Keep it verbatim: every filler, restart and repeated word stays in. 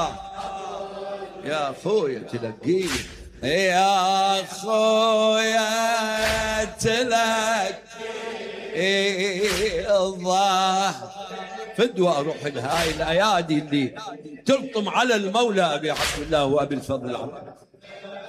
يا اخويا تلقيه يا اخويا تلقيه الظهر فدوى اروح لهاي الايادي اللي تلطم على المولى ابي عبد الله وابي الفضل العظيم.